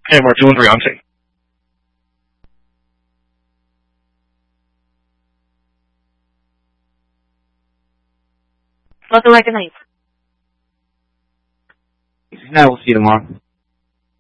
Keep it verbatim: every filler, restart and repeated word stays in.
Hey, Mark, two one three, on scene. Local recognize. Now we'll see you tomorrow.